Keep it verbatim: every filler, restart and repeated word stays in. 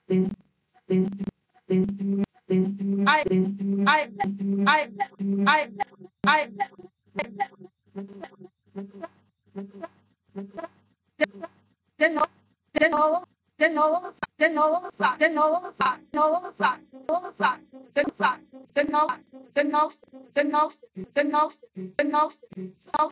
I I I I I then no then no then no then no then no no no then fa then no then no then no then no then no no